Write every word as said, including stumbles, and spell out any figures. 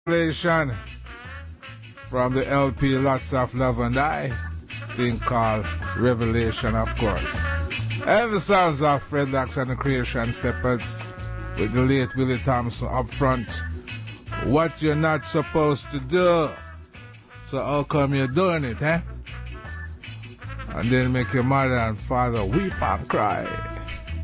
Revelation from the L P Lots of Love and I, thing called Revelation, of course. And the sounds of Fred Lax and the Creation Steppers with the late Willie Thompson up front. What you're not supposed to do. So how come you're doing it, eh? And then make your mother and father weep and cry.